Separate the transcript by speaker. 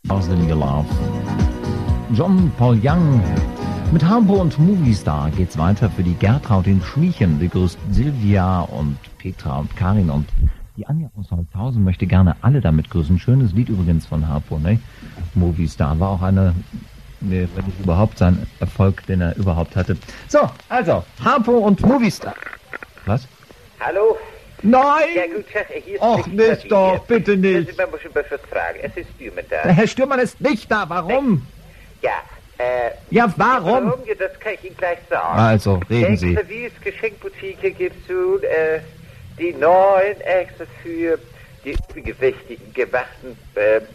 Speaker 1: Than Your Love. John Paul Young. Mit Harpo und Movistar geht's weiter für die Gertraud in Schmiechen. Die grüßt Silvia und Petra und Karin und die Anja aus Holzhausen möchte gerne alle damit grüßen. Schönes Lied übrigens von Harpo, ne? Movistar war auch wenn nicht überhaupt sein Erfolg, den er überhaupt hatte. So, also, Harpo und Movistar. Was?
Speaker 2: Hallo?
Speaker 1: Nein!
Speaker 2: Ja, gut, hier ist
Speaker 1: Och, nicht doch, bitte nicht.
Speaker 2: Man muss schon was fragen. Es ist Stürmann da.
Speaker 1: Der Herr Stürmann ist nicht da, warum?
Speaker 2: Ja,
Speaker 1: Ja, warum?
Speaker 2: Ja, das kann ich Ihnen gleich sagen.
Speaker 1: Also, reden Sie.
Speaker 2: Service Geschenkboutique gibt's nun, die neuen extra für die übergewichtigen, gewachten,